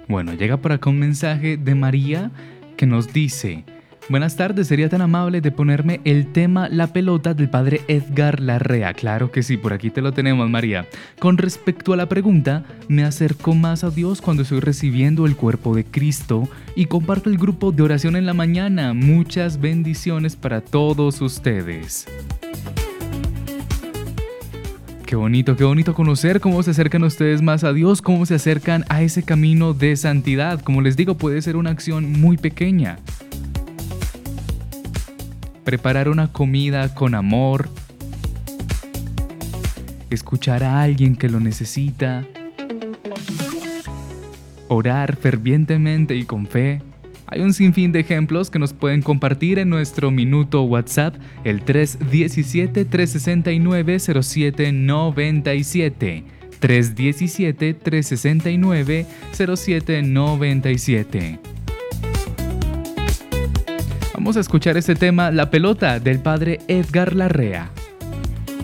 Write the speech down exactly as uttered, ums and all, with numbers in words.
Bueno, llega por acá un mensaje de María que nos dice: buenas tardes, sería tan amable de ponerme el tema La pelota del padre Edgar Larrea. Claro que sí, por aquí te lo tenemos, María. Con respecto a la pregunta, me acerco más a Dios cuando estoy recibiendo el cuerpo de Cristo y comparto el grupo de oración en la mañana. Muchas bendiciones para todos ustedes. Qué bonito, qué bonito conocer cómo se acercan ustedes más a Dios, cómo se acercan a ese camino de santidad. Como les digo, puede ser una acción muy pequeña. Preparar una comida con amor, escuchar a alguien que lo necesita, orar fervientemente y con fe. Hay un sinfín de ejemplos que nos pueden compartir en nuestro minuto WhatsApp, el tres uno siete, tres seis nueve, cero siete nueve siete. tres uno siete, tres seis nueve, cero siete nueve siete. Vamos a escuchar este tema, La pelota del padre Edgar Larrea.